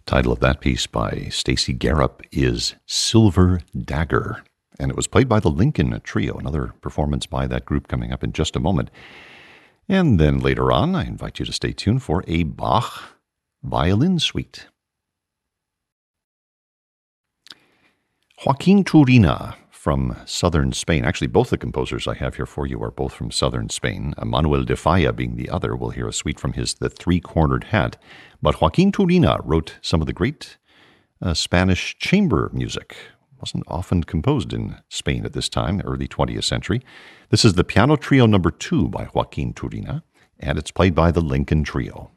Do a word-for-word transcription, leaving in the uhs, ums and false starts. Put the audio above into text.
Title of that piece by Stacy Garup is Silver Dagger, and it was played by the Lincoln Trio, another performance by that group coming up in just a moment. And then later on, I invite you to stay tuned for a Bach violin suite. Joaquin Turina from southern Spain. Actually, both the composers I have here for you are both from southern Spain. Manuel de Falla being the other. We'll hear a suite from his The Three-Cornered Hat. But Joaquin Turina wrote some of the great uh, Spanish chamber music. Wasn't often composed in Spain at this time, early twentieth century. This is the Piano Trio number two by Joaquin Turina, and it's played by the Lincoln Trio.